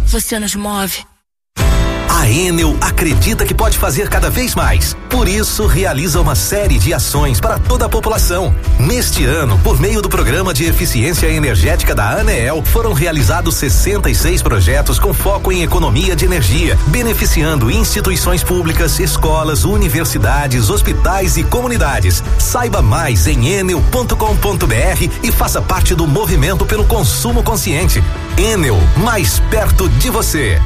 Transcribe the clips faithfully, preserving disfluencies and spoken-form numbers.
você nos move. A Enel acredita que pode fazer cada vez mais. Por isso, realiza uma série de ações para toda a população. Neste ano, por meio do Programa de Eficiência Energética da ANEEL, foram realizados sessenta e seis projetos com foco em economia de energia, beneficiando instituições públicas, escolas, universidades, hospitais e comunidades. Saiba mais em enel ponto com ponto br e faça parte do movimento pelo consumo consciente. Enel, mais perto de você.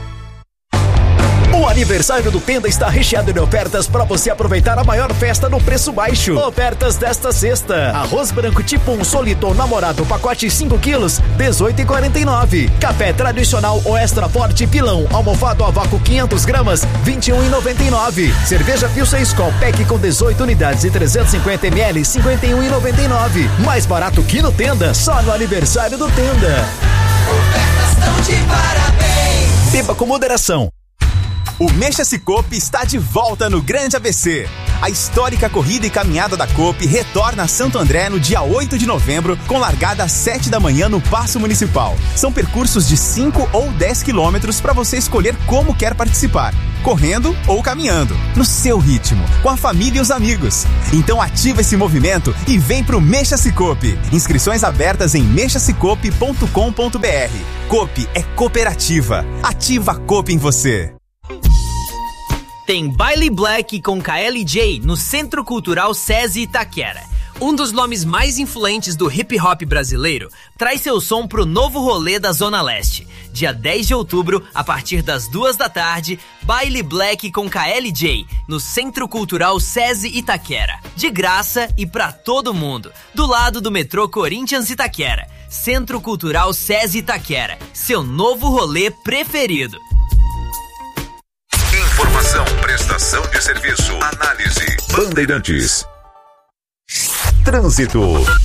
O aniversário do Tenda está recheado de ofertas para você aproveitar a maior festa no preço baixo. Ofertas desta sexta: arroz branco tipo um Soliton namorado pacote cinco quilos, dezoito e quarenta e nove. Café tradicional ou extra forte pilão almofado a vácuo quinhentas gramas, vinte e um e noventa e nove. Cerveja Pilsen Skol Pack com dezoito unidades e trezentos e cinquenta mililitros, cinquenta e um e noventa e nove. Mais barato que no Tenda, só no aniversário do Tenda. Ofertas estão de parabéns. Beba com moderação. O Mexa-se Coop está de volta no Grande A B C. A histórica corrida e caminhada da Coop retorna a Santo André no dia oito de novembro, com largada às sete da manhã no Paço Municipal. São percursos de cinco ou dez quilômetros para você escolher como quer participar, correndo ou caminhando, no seu ritmo, com a família e os amigos. Então ativa esse movimento e vem pro Mexa-se Coop. Inscrições abertas em mexa se coop ponto com ponto br. Coop é cooperativa. Ativa a Coop em você. Tem Baile Black com K L J no Centro Cultural SESI Itaquera. Um dos nomes mais influentes do hip hop brasileiro traz seu som pro novo rolê da Zona Leste. Dia dez de outubro, a partir das duas da tarde, Baile Black com K L J no Centro Cultural SESI Itaquera. De graça e pra todo mundo. Do lado do metrô Corinthians Itaquera. Centro Cultural SESI Itaquera. Seu novo rolê preferido. Informação, prestação de serviço, análise. Bandeirantes. Trânsito.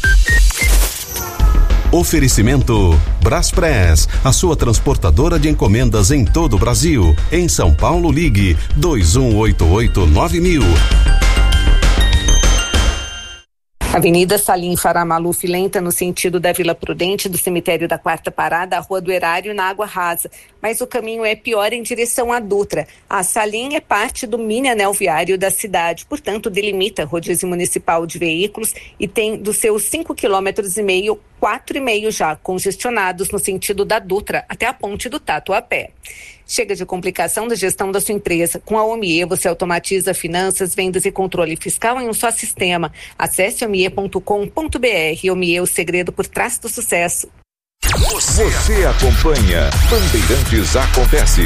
Oferecimento Braspress, a sua transportadora de encomendas em todo o Brasil. Em São Paulo, ligue dois um oito oito nove mil. Avenida Salim Farah Maluf lenta no sentido da Vila Prudente, do cemitério da Quarta Parada, à Rua do Erário, na Água Rasa. Mas o caminho é pior em direção à Dutra. A Salim é parte do mini anel viário da cidade, portanto delimita rodízio municipal de veículos e tem dos seus cinco quilômetros e meio, quatro e meio já congestionados no sentido da Dutra até a ponte do Tatuapé. Chega de complicação da gestão da sua empresa. Com a Omie, você automatiza finanças, vendas e controle fiscal em um só sistema. Acesse omie ponto com ponto br. Omie, o segredo por trás do sucesso. Você, você acompanha Bandeirantes Acontece.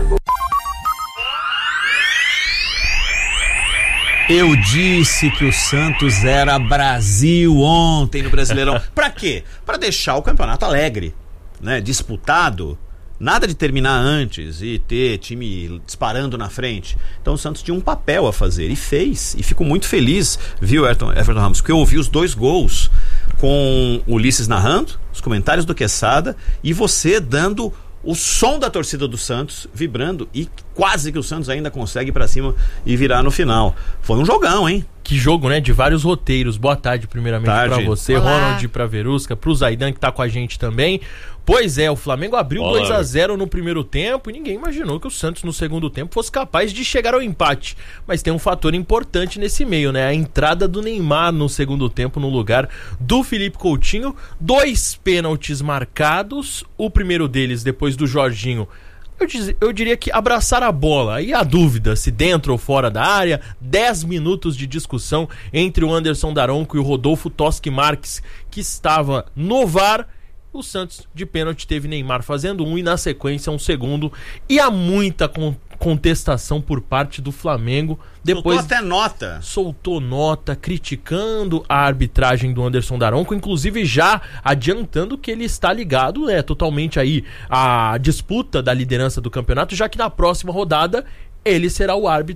Eu disse que o Santos era Brasil ontem no Brasileirão. Pra quê? Pra deixar o campeonato alegre, né? Disputado. Nada de terminar antes e ter time disparando na frente. Então o Santos tinha um papel a fazer e fez. E fico muito feliz, viu, Everton, Everton Ramos, porque eu ouvi os dois gols com o Ulisses narrando, os comentários do Quesada e você dando o som da torcida do Santos vibrando e quase que o Santos ainda consegue ir pra cima e virar no final. Foi um jogão, hein? Que jogo, né? De vários roteiros. Boa tarde, primeiramente, tarde. pra você, Olá. Ronald, pra Verusca, pro Zaidan, que tá com a gente também. Pois é, o Flamengo abriu Olá. dois a zero no primeiro tempo e ninguém imaginou que o Santos no segundo tempo fosse capaz de chegar ao empate. Mas tem um fator importante nesse meio, né? A entrada do Neymar no segundo tempo no lugar do Felipe Coutinho. Dois pênaltis marcados, o primeiro deles depois do Jorginho. Eu, diz, eu diria que abraçar a bola. Aí a dúvida, se dentro ou fora da área. dez minutos de discussão entre o Anderson Daronco e o Rodolfo Toschi Marques, que estava no V A R. O Santos de pênalti teve Neymar fazendo um e na sequência um segundo. E há muita con- contestação por parte do Flamengo. Depois soltou até nota. Soltou nota criticando a arbitragem do Anderson Daronco, inclusive já adiantando que ele está ligado, né, totalmente aí à disputa da liderança do campeonato, já que na próxima rodada ele será o árbitro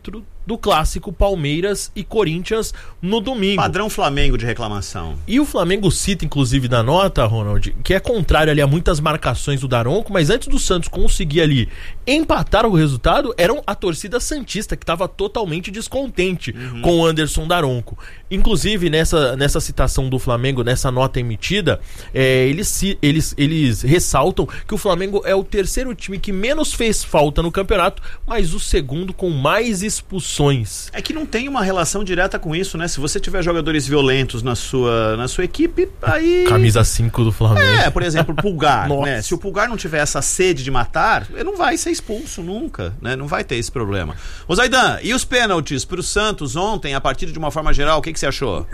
do clássico Palmeiras e Corinthians no domingo. Padrão Flamengo de reclamação. E o Flamengo cita, inclusive, na nota, Ronald, que é contrário ali a muitas marcações do Daronco, mas antes do Santos conseguir ali empatar o resultado, era a torcida santista que estava totalmente descontente uhum. com o Anderson Daronco. Inclusive, nessa, nessa citação do Flamengo, nessa nota emitida, é, eles, eles, eles ressaltam que o Flamengo é o terceiro time que menos fez falta no campeonato, mas o segundo com mais expulsões. É que não tem uma relação direta com isso, né? Se você tiver jogadores violentos na sua, na sua equipe, aí... Camisa cinco do Flamengo. É, por exemplo, Pulgar, né? Se o Pulgar não tiver essa sede de matar, ele não vai ser expulso nunca, né? Não vai ter esse problema. Ô Zaidan, e os pênaltis pro Santos ontem, a partir de uma forma geral, o que, que você achou?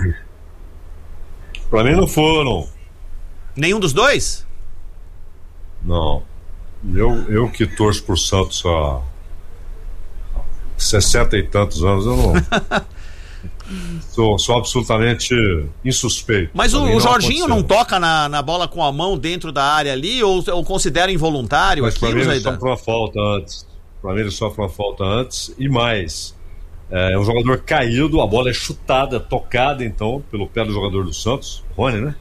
Pra mim não foram. Nenhum dos dois? Não. Eu, eu que torço pro Santos há sessenta e tantos anos, eu não... sou, sou absolutamente insuspeito. Mas o, o Jorginho não toca na, na bola com a mão dentro da área ali, ou, ou considera involuntário? Mas aquilo, pra mim ele Zaidan? sofre uma falta antes. Pra mim ele sofre uma falta antes. E mais, é um jogador caído, a bola é chutada, tocada então pelo pé do jogador do Santos, Rony, né?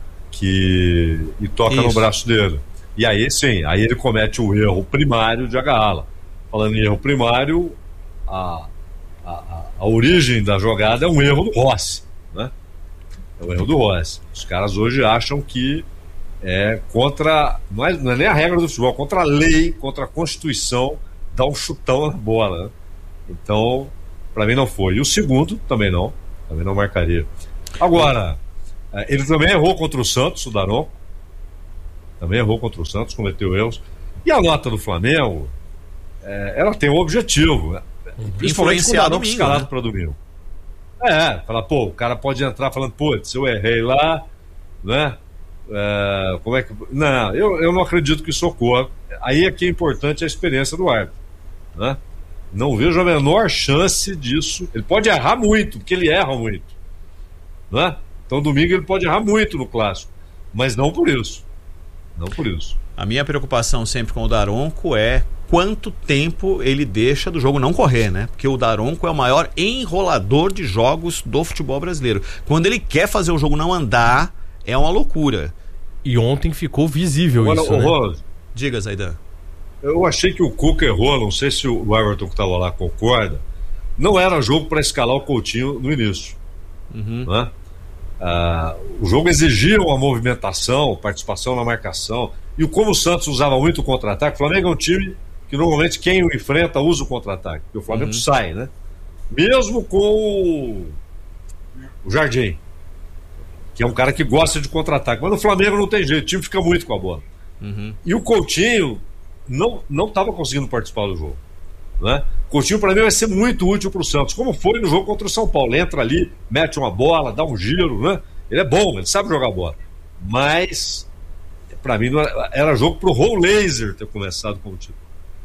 Que, e toca Isso. no braço dele. E aí sim, aí ele comete o erro primário de agarrá-la. Falando em erro primário, a, a, a origem da jogada é um erro do Rossi, né? É um erro do Rossi. Os caras hoje acham que é contra, não é, não é nem a regra do futebol, é contra a lei, contra a Constituição, dar um chutão na bola, né? Então, pra mim não foi. E o segundo também não, também não marcaria. Agora, ele também errou contra o Santos, o Daronco. Também errou contra o Santos, cometeu erros. E a nota do Flamengo, é, ela tem um objetivo, né? Principalmente quando o Daronco escalado né? para domingo. É, fala, pô, o cara pode entrar falando, putz, eu errei lá, né? É, como é que... Não, eu, eu não acredito que isso ocorra. Aí é que é importante a experiência do árbitro, né? Não vejo a menor chance disso. Ele pode errar muito, porque ele erra muito, né? Então domingo ele pode errar muito no clássico, mas não por isso. Não por isso. A minha preocupação sempre com o Daronco é quanto tempo ele deixa do jogo não correr, né? Porque o Daronco é o maior enrolador de jogos do futebol brasileiro. Quando ele quer fazer o jogo não andar, é uma loucura. E ontem ficou visível Agora, isso, o né? Ronald, diga, Zaidan. Eu achei que o Cuca errou, não sei se o Everton que estava lá concorda. Não era jogo para escalar o Coutinho no início, uhum. né? Ah, o jogo exigia uma movimentação, participação na marcação. E como o Santos usava muito o contra-ataque, o Flamengo é um time que normalmente quem o enfrenta usa o contra-ataque, porque o Flamengo uhum. sai, né? Mesmo com o, o Jardim, que é um cara que gosta de contra-ataque, mas no Flamengo não tem jeito, o time fica muito com a bola. Uhum. E o Coutinho não não estava conseguindo participar do jogo, né? Coutinho para mim vai ser muito útil para o Santos, como foi no jogo contra o São Paulo. Entra ali, mete uma bola, dá um giro, né? Ele é bom, ele sabe jogar bola, mas para mim não era, era jogo para o Raul Laser ter começado como time.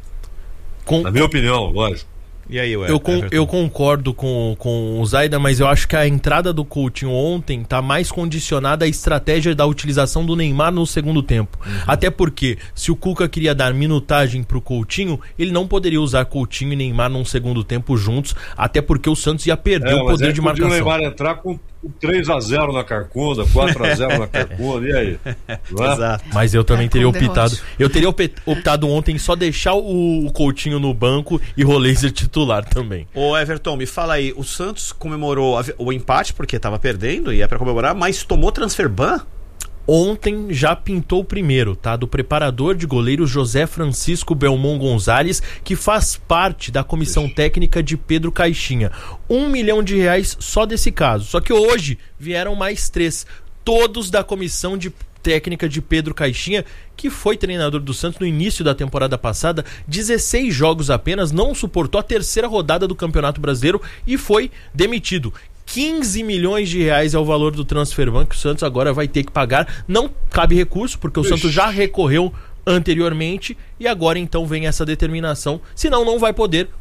Com... Na minha opinião, lógico. E aí, eu, con- eu concordo com, com o Zaidan, mas eu acho que a entrada do Coutinho ontem tá mais condicionada à estratégia da utilização do Neymar no segundo tempo. Uhum. Até porque, se o Cuca queria dar minutagem pro Coutinho, ele não poderia usar Coutinho e Neymar num segundo tempo juntos, até porque o Santos ia perder é, o poder de marcação. O Neymar entrar com três a zero na Carcunda, quatro a zero na Carcunda, e aí? Exato. Mas eu também é, teria optado. Eu teria optado ontem só deixar o, o Coutinho no banco e Roleiser titular também. Ô Everton, me fala aí, o Santos comemorou a, o empate porque estava perdendo e é para comemorar, mas tomou transfer ban? Ontem já pintou o primeiro, tá? Do preparador de goleiro José Francisco Belmont Gonzalez, que faz parte da comissão técnica de Pedro Caixinha. Um milhão de reais só desse caso. Só que hoje vieram mais três, todos da comissão de técnica de Pedro Caixinha, que foi treinador do Santos no início da temporada passada, dezesseis jogos apenas, não suportou a terceira rodada do Campeonato Brasileiro e foi demitido. quinze milhões de reais é o valor do transfer ban que o Santos agora vai ter que pagar. Não cabe recurso, porque o Ixi. Santos já recorreu anteriormente e agora então vem essa determinação, senão não vai poder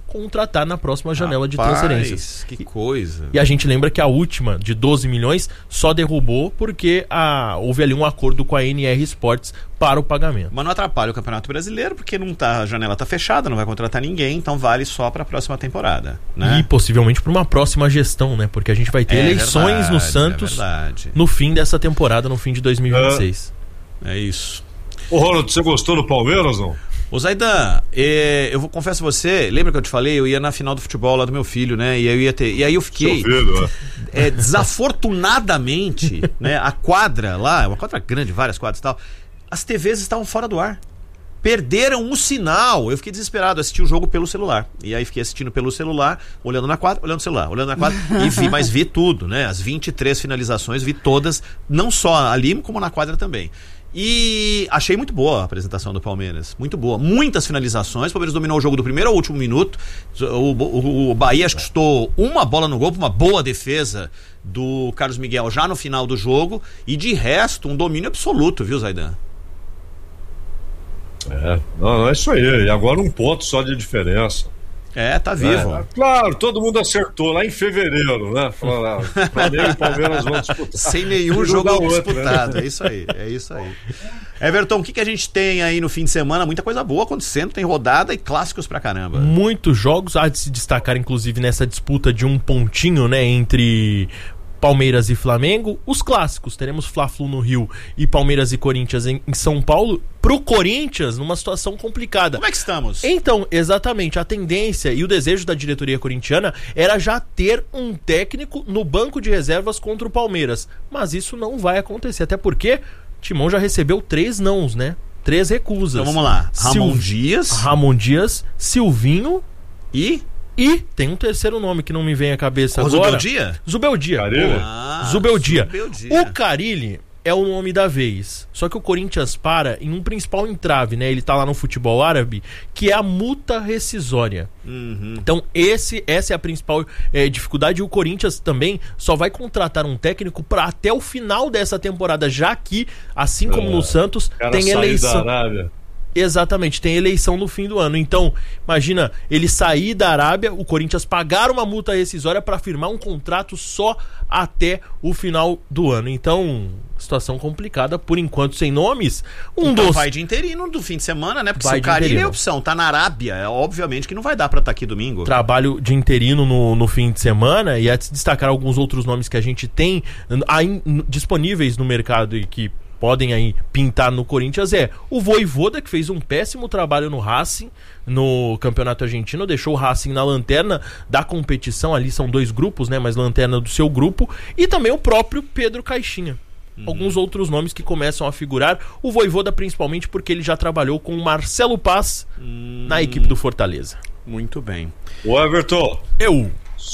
contratar na próxima janela Rapaz, de transferências. Que coisa. E a gente lembra que a última, de doze milhões, só derrubou porque a, houve ali um acordo com a N R Sports para o pagamento. Mas não atrapalha o Campeonato Brasileiro, porque não tá, a janela está fechada, não vai contratar ninguém, então vale só para a próxima temporada. Né? E possivelmente para uma próxima gestão, né? Porque a gente vai ter é eleições verdade, no Santos é no fim dessa temporada, no fim de dois mil e vinte e seis. É, é isso. Ô, Ronald, você gostou do Palmeiras, não? Ô Zaidan, eh, eu vou confesso a você, lembra que eu te falei, eu ia na final do futebol lá do meu filho, né? E eu ia ter, e aí eu fiquei filho, é. É, desafortunadamente, né? A quadra lá, uma quadra grande, várias quadras e tal, as T Vs estavam fora do ar. Perderam o sinal. Eu fiquei desesperado, assisti o jogo pelo celular. E aí fiquei assistindo pelo celular, olhando na quadra, olhando no celular, olhando na quadra e vi, mas vi tudo, né? As vinte e três finalizações, vi todas, não só ali como na quadra também. E achei muito boa a apresentação do Palmeiras. Muito boa. Muitas finalizações. O Palmeiras dominou o jogo do primeiro ao último minuto. O, o, o Bahia acho que chutou uma bola no gol, uma boa defesa do Carlos Miguel já no final do jogo. E de resto, um domínio absoluto, viu, Zaidan? É, não, não é isso aí. E agora um ponto só de diferença. É, tá vivo. É, claro, todo mundo acertou lá em fevereiro, né? Falaram, Flamengo e Palmeiras vão disputar. Sem nenhum jogo outro, disputado. Né? É isso aí, é isso aí. Everton, o que, que a gente tem aí no fim de semana? Muita coisa boa acontecendo, tem rodada e clássicos pra caramba. Muitos jogos, há de se destacar, inclusive, nessa disputa de um pontinho, né, entre Palmeiras e Flamengo. Os clássicos, teremos Fla-Flu no Rio e Palmeiras e Corinthians em, em São Paulo. Pro Corinthians, numa situação complicada. Como é que estamos? Então, exatamente, a tendência e o desejo da diretoria corintiana era já ter um técnico no banco de reservas contra o Palmeiras. Mas isso não vai acontecer, até porque Timão já recebeu três nãos, né? Três recusas. Então vamos lá. Ramon Sil... Dias. Ramon Dias, Silvinho e... E tem um terceiro nome que não me vem à cabeça o agora. Zubeldia? Zubeldia. Ah, Zubeldia. Zubeldia. O Carille é o nome da vez. Só que o Corinthians para em um principal entrave, né? Ele tá lá no futebol árabe, que é a multa rescisória. Uhum. Então esse, essa é a principal é, dificuldade. E o Corinthians também só vai contratar um técnico para até o final dessa temporada, já que, assim como é, no Santos, tem eleição. Da Arábia. Exatamente, tem eleição no fim do ano. Então, imagina, ele sair da Arábia, o Corinthians pagar uma multa rescisória para firmar um contrato só até o final do ano. Então, situação complicada, por enquanto, sem nomes. Um então dos... vai de interino do fim de semana, né? Porque vai se o Carille é opção, tá na Arábia, é obviamente que não vai dar para estar tá aqui domingo. Trabalho de interino no, no fim de semana, e a destacar alguns outros nomes que a gente tem aí, disponíveis no mercado e que podem aí pintar no Corinthians é o Vojvoda, que fez um péssimo trabalho no Racing, no Campeonato Argentino, deixou o Racing na lanterna da competição, ali são dois grupos, né, mas lanterna do seu grupo, e também o próprio Pedro Caixinha. Uhum. Alguns outros nomes que começam a figurar, o Vojvoda principalmente porque ele já trabalhou com o Marcelo Paz uhum. na equipe do Fortaleza. Muito bem. Ô Everton, eu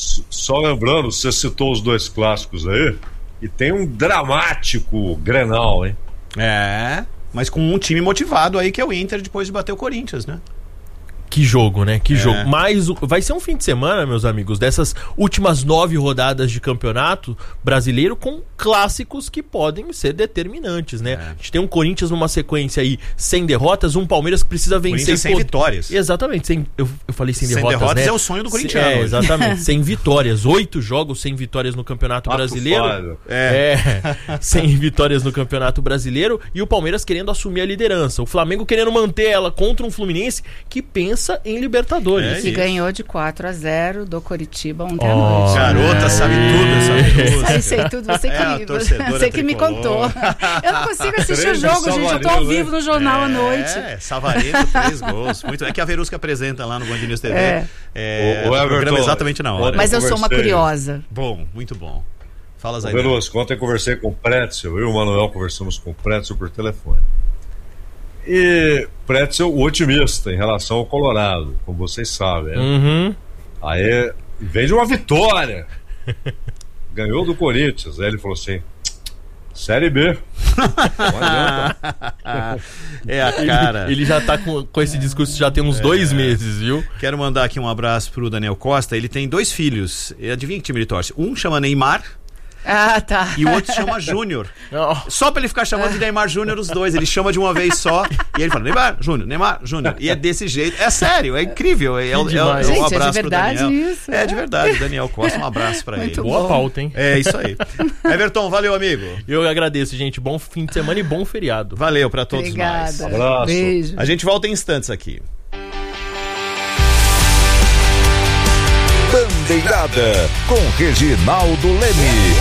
só lembrando, você citou os dois clássicos aí, e tem um dramático Grenal, hein? É, mas com um time motivado aí que é o Inter depois de bater o Corinthians, né? Que jogo, né? Que é. jogo. Mas vai ser um fim de semana, meus amigos, dessas últimas nove rodadas de campeonato brasileiro com clássicos que podem ser determinantes, né? É. A gente tem um Corinthians numa sequência aí sem derrotas, um Palmeiras que precisa vencer. Corinthians sem pod... vitórias. Exatamente. Sem... Eu, eu falei sem, sem derrotas, Sem derrotas né? é o sonho do corintiano. É, exatamente. Sem vitórias. Oito jogos sem vitórias no Campeonato Ato Brasileiro. Falho. É. é. Sem vitórias no Campeonato Brasileiro. E o Palmeiras querendo assumir a liderança. O Flamengo querendo manter ela contra um Fluminense que pensa em Libertadores. É, que ganhou de quatro a zero do Coritiba ontem oh, à noite. Garota, sabe tudo, sabe tudo. Sei, sei tudo, você que, é você que me contou. Eu não consigo assistir o jogo, gente, eu tô ao vivo no jornal é, à noite. É, Savarino, três gols. Muito, é que a Verusca apresenta lá no Band News T V. É. É, o, o, o programa exatamente na hora. Mas eu sou uma curiosa. Bom, muito bom. Fala, Zé. Verusca, ontem eu conversei com o Pretzel, eu e o Manuel conversamos com o Pretzel por telefone. E Pretzel, o otimista em relação ao Colorado, como vocês sabem. Né? Uhum. Aí vem de uma vitória. Ganhou do Corinthians. Aí ele falou assim: Série B. Não adianta. É a cara. Ele, ele já tá com, com esse discurso já tem uns é. dois meses, viu? Quero mandar aqui um abraço pro Daniel Costa. Ele tem dois filhos. Adivinha que time ele torce? Um chama Neymar Ah, tá. E o outro se chama Júnior. Só pra ele ficar chamando de Neymar Júnior os dois. Ele chama de uma vez só. E ele fala, Neymar Júnior, Neymar Júnior. E é desse jeito. É sério, é incrível. É, é, é, um Gente, abraço é de verdade pro Daniel. isso? É de verdade, Daniel Costa, um abraço pra Muito ele. bom. Boa pauta, hein? É isso aí. Everton, valeu, amigo. Eu agradeço, gente. Bom fim de semana e bom feriado. Valeu pra todos Obrigada. nós. Abraço. Beijo. A gente volta em instantes aqui. Bandeirada com Reginaldo Leme.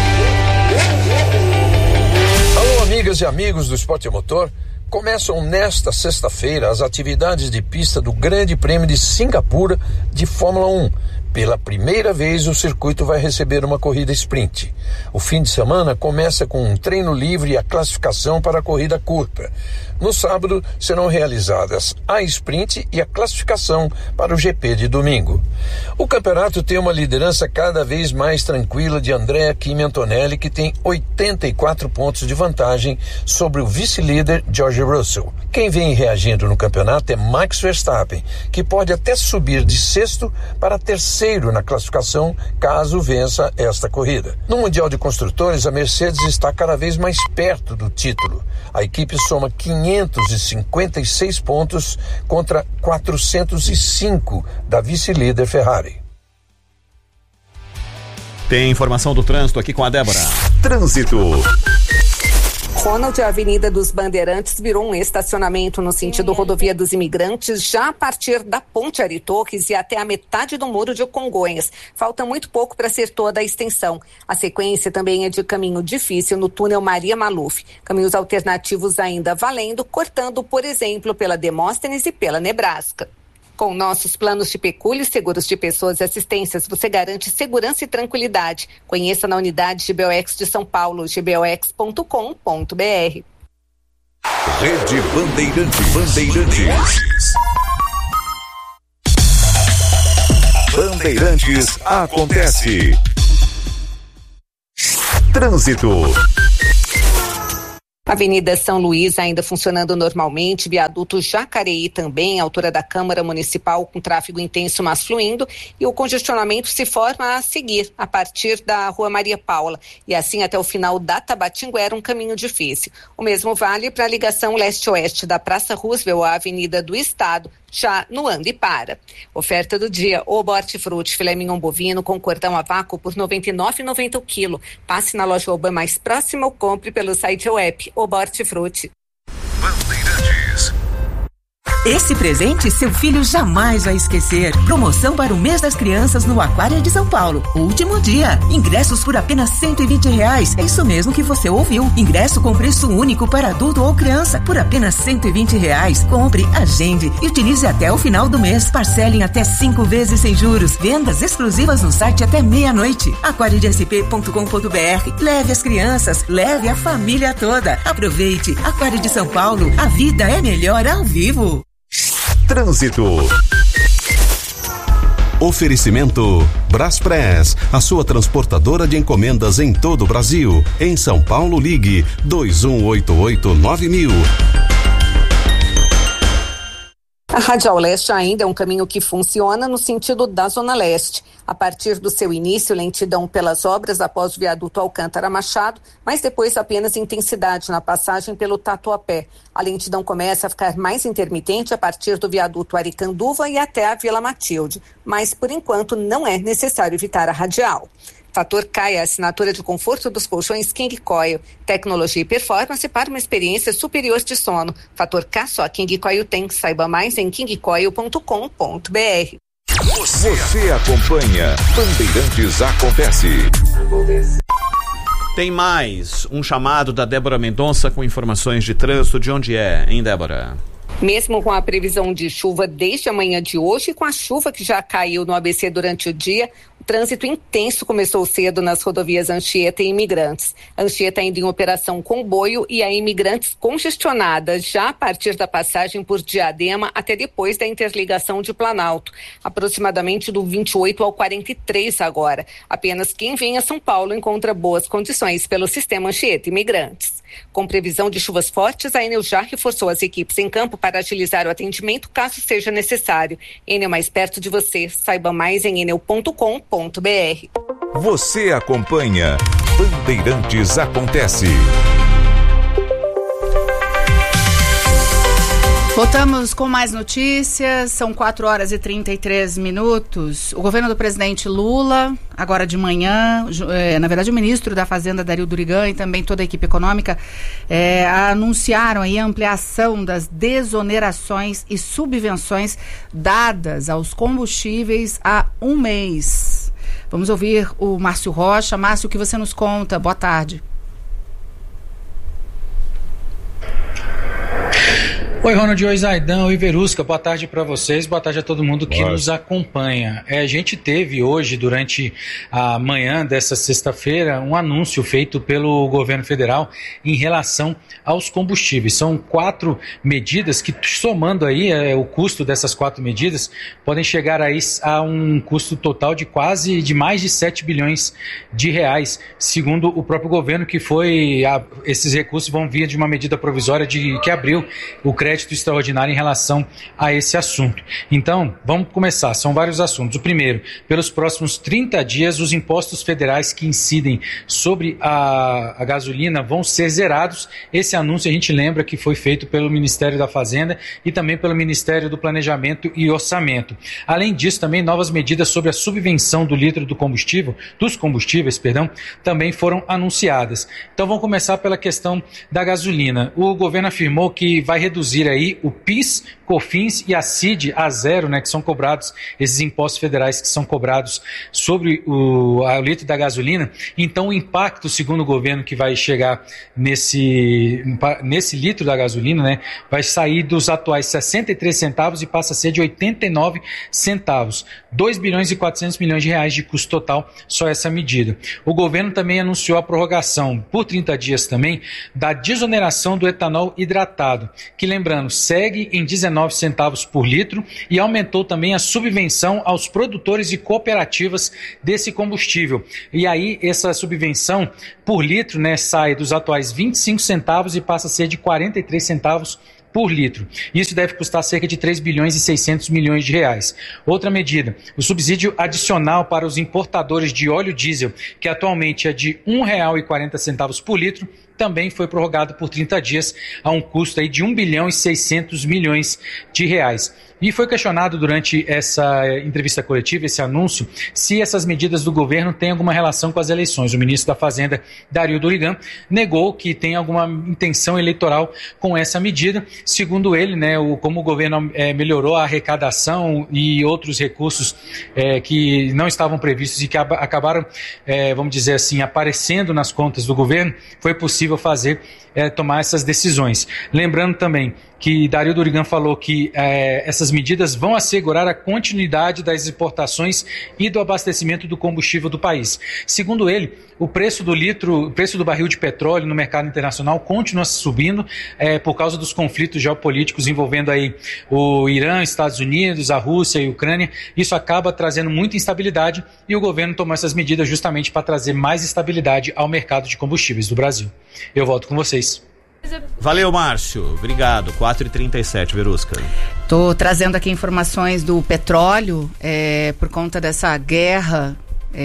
Alô, amigas e amigos do Esporte Motor. Começam nesta sexta-feira as atividades de pista do Grande Prêmio de Singapura de Fórmula um. Pela primeira vez, o circuito vai receber uma corrida sprint. O fim de semana começa com um treino livre e a classificação para a corrida curta. No sábado, serão realizadas a sprint e a classificação para o G P de domingo. O campeonato tem uma liderança cada vez mais tranquila de Andrea Kimi Antonelli, que tem oitenta e quatro pontos de vantagem sobre o vice-líder George Russell. Quem vem reagindo no campeonato é Max Verstappen, que pode até subir de sexto para terceiro na classificação, caso vença esta corrida. No Mundial de Construtores, a Mercedes está cada vez mais perto do título. A equipe soma quinhentos e cinquenta e seis pontos contra quatrocentos e cinco da vice-líder Ferrari. Tem informação do trânsito aqui com a Débora. Trânsito. Ronald, a Avenida dos Bandeirantes virou um estacionamento no sentido rodovia dos Imigrantes, já a partir da Ponte Ari Torres e até a metade do Muro de Congonhas. Falta muito pouco para ser toda a extensão. A sequência também é de caminho difícil no túnel Maria Maluf. Caminhos alternativos ainda valendo, cortando, por exemplo, pela Demóstenes e pela Nebraska. Com nossos planos de pecúlio, seguros de pessoas e assistências, você garante segurança e tranquilidade. Conheça na unidade G B O X de São Paulo, g b o x ponto com ponto b r. Rede Bandeirantes. Bandeirantes. Bandeirantes acontece. Trânsito. Avenida São Luís ainda funcionando normalmente, viaduto Jacareí também, altura da Câmara Municipal com tráfego intenso, mas fluindo, e o congestionamento se forma a seguir, a partir da Rua Maria Paula, e assim até o final da Tabatinguera, um caminho difícil. O mesmo vale para a ligação leste-oeste da Praça Roosevelt à Avenida do Estado, já no Anda e Para. Oferta do dia, o Hortifruti, filé mignon bovino com cordão a vácuo por noventa e nove reais e noventa centavos o quilo. Passe na loja Oba mais próxima ou compre pelo site ou app Oba Hortifruti. Bandeirantes. Esse presente seu filho jamais vai esquecer. Promoção para o mês das crianças no Aquário de São Paulo. Último dia. Ingressos por apenas cento e vinte reais. É isso mesmo que você ouviu. Ingresso com preço único para adulto ou criança por apenas cento e vinte reais. Compre, agende e utilize até o final do mês. Parcelem até cinco vezes sem juros. Vendas exclusivas no site até meia-noite. aquário d s p ponto com ponto b r. Leve as crianças, leve a família toda. Aproveite. Aquário de São Paulo. A vida é melhor ao vivo. Trânsito. Oferecimento Braspress, a sua transportadora de encomendas em todo o Brasil. Em São Paulo, ligue dois um oito oito nove mil. A Radial Leste ainda é um caminho que funciona no sentido da Zona Leste. A partir do seu início, lentidão pelas obras após o viaduto Alcântara Machado, mas depois apenas intensidade na passagem pelo Tatuapé. A lentidão começa a ficar mais intermitente a partir do viaduto Aricanduva e até a Vila Matilde. Mas, por enquanto, não é necessário evitar a radial. Fator K é a assinatura de conforto dos colchões King Coil. Tecnologia e performance para uma experiência superior de sono. Fator K só a King Coil tem. Saiba mais em king coil ponto com ponto b r. Você, Você acompanha Bandeirantes Acontece. Tem mais um chamado da Débora Mendonça com informações de trânsito. De onde é, hein, Débora? Mesmo com a previsão de chuva desde a manhã de hoje e com a chuva que já caiu no A B C durante o dia, o trânsito intenso começou cedo nas rodovias Anchieta e Imigrantes. Anchieta ainda em operação comboio e a Imigrantes congestionada já a partir da passagem por Diadema até depois da interligação de Planalto, aproximadamente do vinte e oito ao quarenta e três agora. Apenas quem vem a São Paulo encontra boas condições pelo sistema Anchieta Imigrantes. Com previsão de chuvas fortes, a Enel já reforçou as equipes em campo para agilizar o atendimento caso seja necessário. Enel mais perto de você. Saiba mais em enel ponto com ponto b r. Você acompanha Bandeirantes acontece. Voltamos com mais notícias, são quatro horas e trinta e três minutos. O governo do presidente Lula, agora de manhã, é, na verdade o ministro da Fazenda, Dario Durigan, e também toda a equipe econômica, é, anunciaram aí a ampliação das desonerações e subvenções dadas aos combustíveis há um mês. Vamos ouvir o Márcio Rocha. Márcio, o que você nos conta? Boa tarde. Oi, Ronald, oi, Zaidan, oi, Verusca, boa tarde para vocês, boa tarde a todo mundo que Nossa. nos acompanha. É, a gente teve hoje, durante a manhã dessa sexta-feira, um anúncio feito pelo governo federal em relação aos combustíveis. São quatro medidas que, somando aí é, o custo dessas quatro medidas, podem chegar aí a um custo total de quase, de mais de sete bilhões de reais, segundo o próprio governo, que foi, a, esses recursos vão vir de uma medida provisória de, que abriu o crédito extraordinário em relação a esse assunto. Então, vamos começar. São vários assuntos. O primeiro, pelos próximos trinta dias, os impostos federais que incidem sobre a, a gasolina vão ser zerados. Esse anúncio a gente lembra que foi feito pelo Ministério da Fazenda e também pelo Ministério do Planejamento e Orçamento. Além disso, também novas medidas sobre a subvenção do litro do combustível, dos combustíveis, perdão, também foram anunciadas. Então, vamos começar pela questão da gasolina. O governo afirmou que vai reduzir aí o PIS, COFINS e a C I D a zero, né, que são cobrados, esses impostos federais que são cobrados sobre o, o litro da gasolina. Então o impacto, segundo o governo, que vai chegar nesse, nesse litro da gasolina, né, vai sair dos atuais sessenta e três centavos e passa a ser de oitenta e nove centavos. dois bilhões e quatrocentos milhões de reais de custo total, só essa medida. O governo também anunciou a prorrogação por trinta dias também da desoneração do etanol hidratado, que, lembrando, segue em dezenove centavos por litro, e aumentou também a subvenção aos produtores e cooperativas desse combustível. E aí essa subvenção por litro, né, sai dos atuais vinte e cinco centavos e passa a ser de quarenta e três centavos por litro. Isso deve custar cerca de três bilhões e seiscentos milhões de reais. Outra medida, o subsídio adicional para os importadores de óleo diesel, que atualmente é de um real e quarenta centavos por litro, também foi prorrogado por trinta dias a um custo aí de um bilhão e seiscentos milhões de reais. E foi questionado durante essa entrevista coletiva, esse anúncio, se essas medidas do governo têm alguma relação com as eleições. O ministro da Fazenda, Dario Durigan, negou que tem alguma intenção eleitoral com essa medida. Segundo ele, né, o, como o governo é, melhorou a arrecadação e outros recursos é, que não estavam previstos e que ab- acabaram, é, vamos dizer assim, aparecendo nas contas do governo, foi possível fazer, é, tomar essas decisões. Lembrando também que Dario Durigan falou que é, essas medidas vão assegurar a continuidade das exportações e do abastecimento do combustível do país. Segundo ele, o preço do litro, o preço do barril de petróleo no mercado internacional continua subindo é, por causa dos conflitos geopolíticos envolvendo aí o Irã, Estados Unidos, a Rússia e a Ucrânia. Isso acaba trazendo muita instabilidade e o governo tomou essas medidas justamente para trazer mais estabilidade ao mercado de combustíveis do Brasil. Eu volto com vocês. Valeu, Márcio. Obrigado. quatro e trinta e sete, Verusca. Estou trazendo aqui informações do petróleo, é, por conta dessa guerra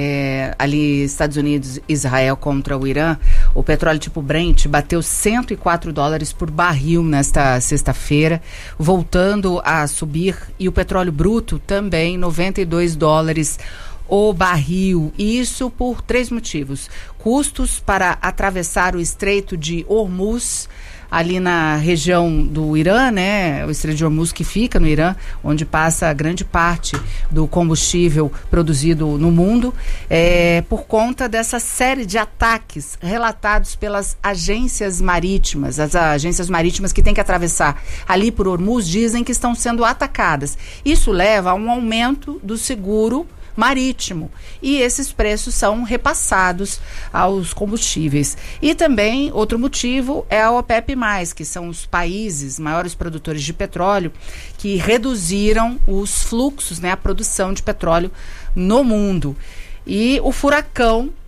é, ali, Estados Unidos e Israel contra o Irã. O petróleo tipo Brent bateu cento e quatro dólares por barril nesta sexta-feira, voltando a subir. E o petróleo bruto também, noventa e dois dólares o barril. Isso por três motivos: custos para atravessar o Estreito de Hormuz, ali na região do Irã, né? O Estreito de Hormuz, que fica no Irã, onde passa grande parte do combustível produzido no mundo, é, por conta dessa série de ataques relatados pelas agências marítimas. As agências marítimas que têm que atravessar ali por Hormuz dizem que estão sendo atacadas. Isso leva a um aumento do seguro marítimo, e esses preços são repassados aos combustíveis. E também outro motivo é a OPEP mais, que são os países maiores produtores de petróleo que reduziram os fluxos, né, a produção de petróleo no mundo. E o furacão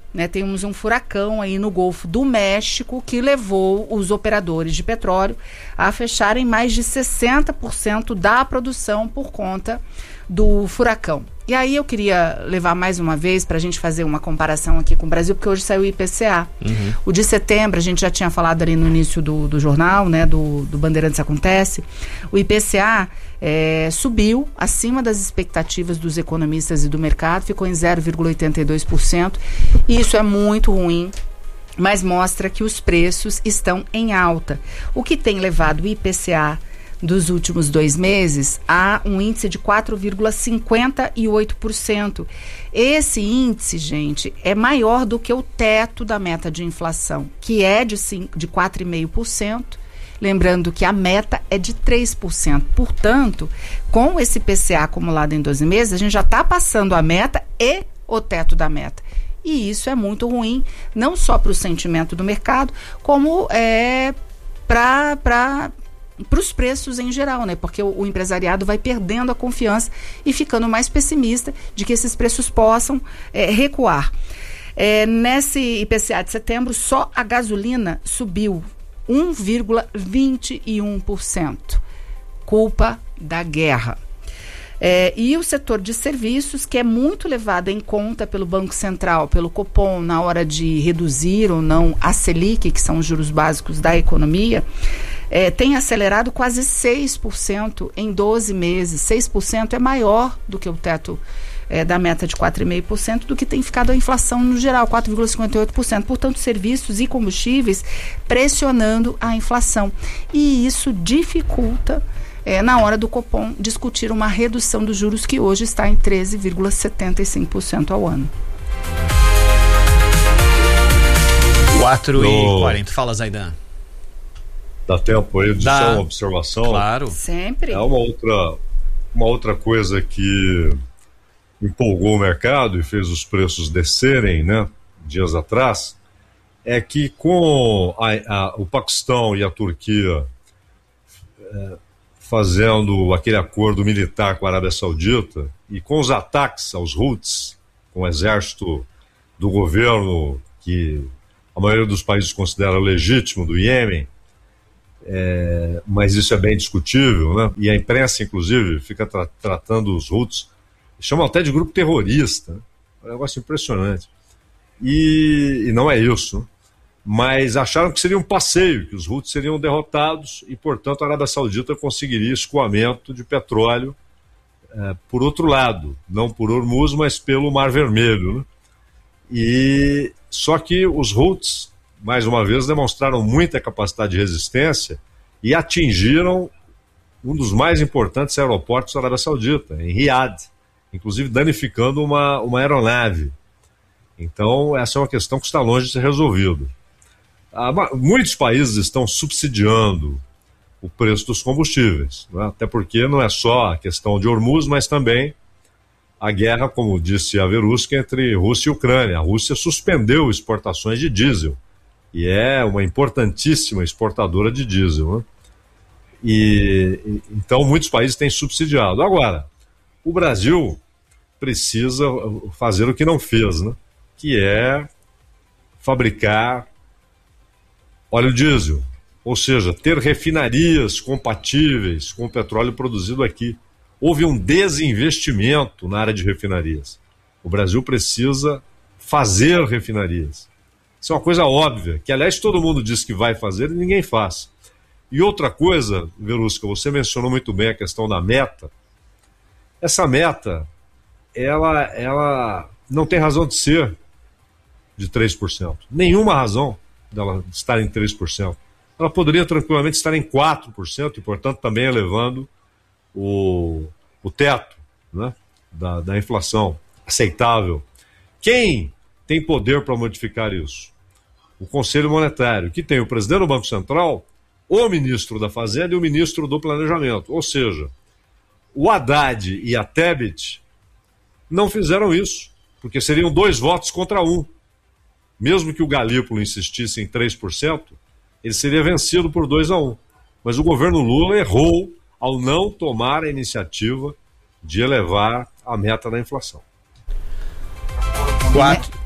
né, temos um furacão aí no Golfo do México que levou os operadores de petróleo a fecharem mais de sessenta por cento da produção por conta do furacão. E aí eu queria levar mais uma vez para a gente fazer uma comparação aqui com o Brasil, porque hoje saiu o I P C A. Uhum. O de setembro, a gente já tinha falado ali no início do, do jornal, né, do, do Bandeirantes Acontece. O I P C A é, subiu acima das expectativas dos economistas e do mercado, ficou em zero vírgula oitenta e dois por cento. E isso é muito ruim, mas mostra que os preços estão em alta. O que tem levado o I P C A dos últimos dois meses a um índice de quatro vírgula cinquenta e oito por cento. Esse índice, gente, é maior do que o teto da meta de inflação, que é de, de quatro vírgula cinco por cento. Lembrando que a meta é de três por cento. Portanto, com esse I P C A acumulado em doze meses, a gente já está passando a meta e o teto da meta. E isso é muito ruim, não só para o sentimento do mercado, como é, para... para os preços em geral, né? Porque o, o empresariado vai perdendo a confiança e ficando mais pessimista de que esses preços possam é, recuar. É, nesse I P C A de setembro, só a gasolina subiu um vírgula vinte e um por cento. Culpa da guerra. É, e o setor de serviços, que é muito levado em conta pelo Banco Central, pelo Copom, na hora de reduzir ou não a Selic, que são os juros básicos da economia, É, tem acelerado quase seis por cento em doze meses. seis por cento é maior do que o teto é, da meta de quatro vírgula cinco por cento, do que tem ficado a inflação no geral, quatro vírgula cinquenta e oito por cento. Portanto, serviços e combustíveis pressionando a inflação. E isso dificulta, é, na hora do Copom, discutir uma redução dos juros, que hoje está em treze vírgula setenta e cinco por cento ao ano. quatro e quarenta. Fala, Zaidan. Dá tempo aí de só uma observação? Claro. Sempre. É uma outra, uma outra coisa que empolgou o mercado e fez os preços descerem, né, dias atrás, é que com a, a, o Paquistão e a Turquia é, fazendo aquele acordo militar com a Arábia Saudita e com os ataques aos Houthis, com o exército do governo que a maioria dos países considera legítimo, do Iêmen, É, mas isso é bem discutível, né? E a imprensa, inclusive, fica tra tratando os Houthis, chamam até de grupo terrorista, né? É um negócio impressionante. E, e não é isso, né? Mas acharam que seria um passeio, que os Houthis seriam derrotados e, portanto, a Arábia Saudita conseguiria escoamento de petróleo é, por outro lado, não por Hormuz, mas pelo Mar Vermelho, né? E só que os Houthis, mais uma vez, demonstraram muita capacidade de resistência e atingiram um dos mais importantes aeroportos da Arábia Saudita, em Riad, inclusive danificando uma, uma aeronave. Então, essa é uma questão que está longe de ser resolvida. Ah, muitos países estão subsidiando o preço dos combustíveis, né? Até porque não é só a questão de Hormuz, mas também a guerra, como disse a Verusca, entre Rússia e Ucrânia. A Rússia suspendeu exportações de diesel, e é uma importantíssima exportadora de diesel, né? E, então muitos países têm subsidiado. Agora, o Brasil precisa fazer o que não fez, né? Que é fabricar óleo diesel, ou seja, ter refinarias compatíveis com o petróleo produzido aqui. Houve um desinvestimento na área de refinarias. O Brasil precisa fazer refinarias. Isso é uma coisa óbvia, que aliás todo mundo diz que vai fazer e ninguém faz. E outra coisa, Verusca, você mencionou muito bem a questão da meta. Essa meta, ela, ela não tem razão de ser de três por cento. Nenhuma razão dela estar em três por cento. Ela poderia tranquilamente estar em quatro por cento e, portanto, também elevando o, o teto, né, da, da inflação aceitável. Quem tem poder para modificar isso? O Conselho Monetário, que tem o presidente do Banco Central, o ministro da Fazenda e o ministro do Planejamento. Ou seja, o Haddad e a Tebet não fizeram isso, porque seriam dois votos contra um. Mesmo que o Galípolo insistisse em três por cento, ele seria vencido por dois a um. Mas o governo Lula errou ao não tomar a iniciativa de elevar a meta da inflação. Quatro.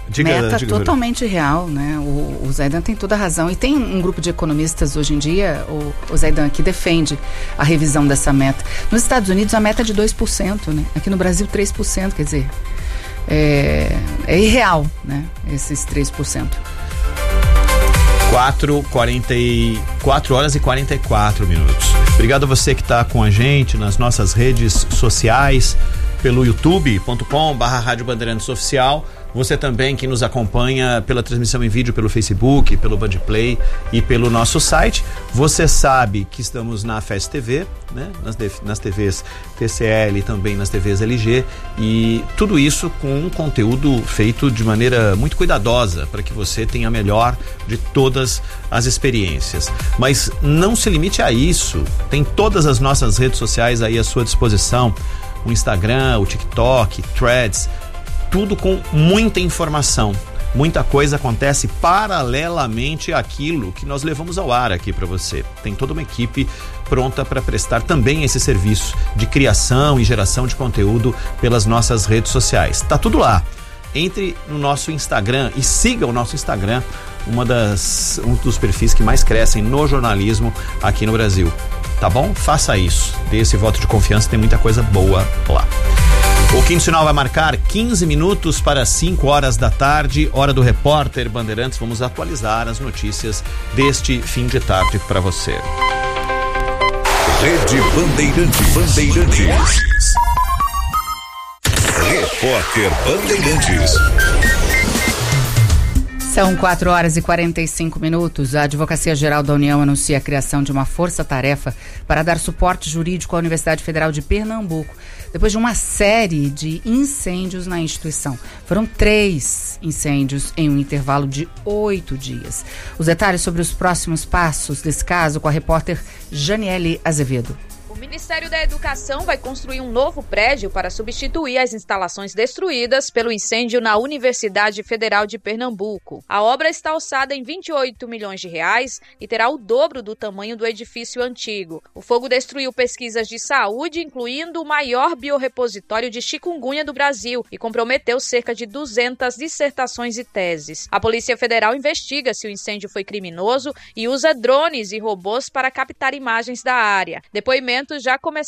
Diga, meta diga, totalmente real, né? O, o Zaidan tem toda a razão. E tem um grupo de economistas hoje em dia, o, o Zaidan, que defende a revisão dessa meta. Nos Estados Unidos, a meta é de dois por cento, né? Aqui no Brasil, três por cento, quer dizer, é, é irreal, né? Esses três por cento. quatro, quarenta e quatro horas e quarenta e quatro minutos. Obrigado a você que está com a gente nas nossas redes sociais, pelo youtube ponto com barra Rádio Bandeirantes Oficial. Você também que nos acompanha pela transmissão em vídeo pelo Facebook, pelo Bandplay e pelo nosso site. Você sabe que estamos na F E S T V, né? nas, nas T Vs T C L e também nas T Vs L G, e tudo isso com um conteúdo feito de maneira muito cuidadosa para que você tenha a melhor de todas as experiências. Mas não se limite a isso, tem todas as nossas redes sociais aí à sua disposição, o Instagram, o TikTok, Threads, tudo com muita informação. Muita coisa acontece paralelamente àquilo que nós levamos ao ar aqui para você. Tem toda uma equipe pronta para prestar também esse serviço de criação e geração de conteúdo pelas nossas redes sociais. Tá tudo lá. Entre no nosso Instagram e siga o nosso Instagram, uma das, um dos perfis que mais crescem no jornalismo aqui no Brasil. Tá bom? Faça isso. Dê esse voto de confiança, tem muita coisa boa lá. O Quinto Sinal vai marcar quinze minutos para cinco horas da tarde, hora do Repórter Bandeirantes. Vamos atualizar as notícias deste fim de tarde para você. Rede Bandeirantes. Bandeirantes. Repórter Bandeirantes. São quatro horas e quarenta e cinco minutos. A Advocacia Geral da União anuncia a criação de uma força-tarefa para dar suporte jurídico à Universidade Federal de Pernambuco, depois de uma série de incêndios na instituição. Foram três incêndios em um intervalo de oito dias. Os detalhes sobre os próximos passos desse caso com a repórter Janiele Azevedo. O Ministério da Educação vai construir um novo prédio para substituir as instalações destruídas pelo incêndio na Universidade Federal de Pernambuco. A obra está orçada em vinte e oito milhões de reais e terá o dobro do tamanho do edifício antigo. O fogo destruiu pesquisas de saúde, incluindo o maior biorrepositório de chikungunya do Brasil, e comprometeu cerca de duzentas dissertações e teses. A Polícia Federal investiga se o incêndio foi criminoso e usa drones e robôs para captar imagens da área. Depoimentos já começaram